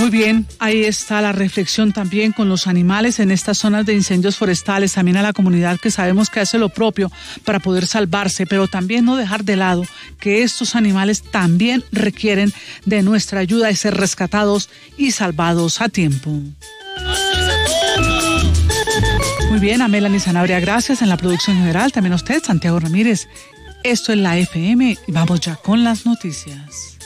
Muy bien, ahí está la reflexión también con los animales en estas zonas de incendios forestales, también a la comunidad que sabemos que hace lo propio para poder salvarse, pero también no dejar de lado que estos animales también requieren de nuestra ayuda y ser rescatados y salvados a tiempo. Muy bien, a Melanie Sanabria, gracias en la producción general, también a usted, Santiago Ramírez. Esto es la FM y vamos ya con las noticias.